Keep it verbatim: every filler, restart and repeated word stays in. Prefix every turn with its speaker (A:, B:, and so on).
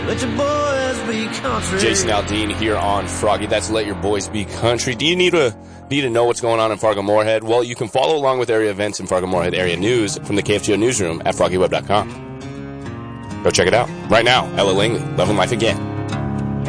A: Let your boys be country.
B: Jason Aldean here on Froggy. That's Let Your Boys Be Country. Do you need to need to know what's going on in Fargo-Moorhead? Well, you can follow along with area events and Fargo-Moorhead area news from the K F G O newsroom at froggy web dot com. Go check it out right now. Ella Langley, Love and Life Again.